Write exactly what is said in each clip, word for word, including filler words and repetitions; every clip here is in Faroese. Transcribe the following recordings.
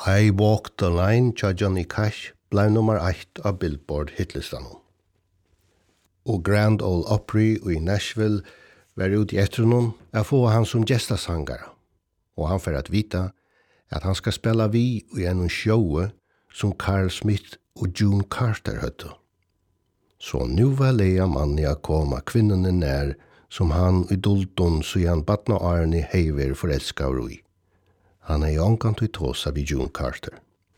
I Walk the Line tja Johnny Cash blev nummer ett av Billboard hitlistan. Og Grand Ole Opry i Nashville var ut i etternom å få han som gestasangare. Og han får at vita at han skal spela vi i en show som Carl Smith og June Carter høtte. Så nu var leia manni a koma kvinnene nær som han i dulton så han batna Arne heiver forelska i. Han er ångkant i tåsa vid June Carter.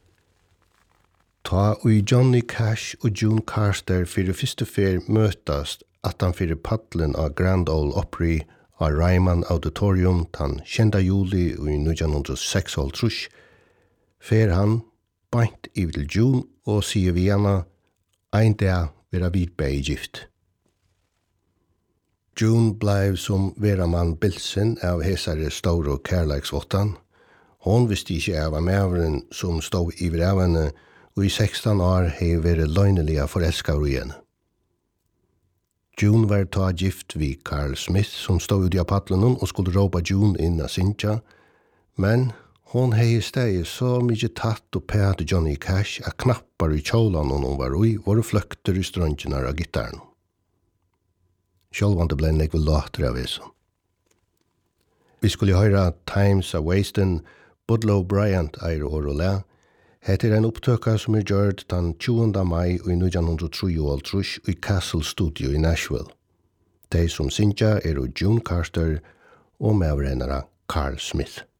Ta og Johnny Cash og June Carter fyrir fyrste fer møtast at han fyrir paddlen av Grand Ole Opry av Ryman Auditorium den kjenda juli i nitjan seks fer han beint i til June og sier vi henne ein dag vera vid bei gift. June blev som vera man bilsen av hesare store kærleiksvottan. Hon visste ikke av mævren som stod i vrevene, og i sexton år hei vært løgnelige forelskere igjen. June var ta gift vid Carl Smith, som stod ut i paddelen og skulle råpa June inn av Sinja, men hon hei i stedet så mye tatt og pæt Johnny Cash at knappar i kjolan hon var ui, var fløkter i strøntjene av gitaren. Sjølvande ble nekve låter av eso. Vi skulle høyra Times a Wastin', Budlow Bryant eir og rolle. Heter en opptøka som er gjørt den tjuende mai i nitjan trettiotre i Castle Studio i Nashville. De som synger er June Carter og medvrennere Carl Smith.